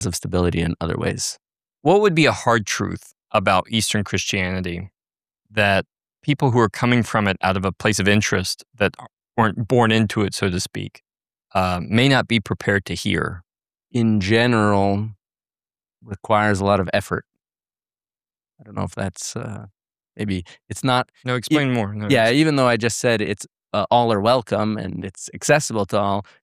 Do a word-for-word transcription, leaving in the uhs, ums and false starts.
of stability in other ways. What would be a hard truth about Eastern Christianity that people who are coming from it out of a place of interest that weren't born into it, so to speak, uh, may not be prepared to hear? In general, requires a lot of effort. I don't know if that's uh, maybe it's not. No, e- explain more. No, Yeah, ex- even though I just said it's uh, all are welcome and it's accessible to all,